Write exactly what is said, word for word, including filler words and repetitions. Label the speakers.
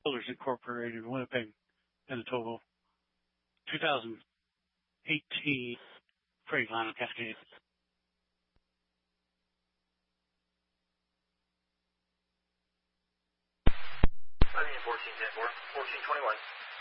Speaker 1: Builders Incorporated, Winnipeg, Manitoba, two thousand eighteen Freightliner Cascade.
Speaker 2: fourteen ten four, fourteen twenty-one.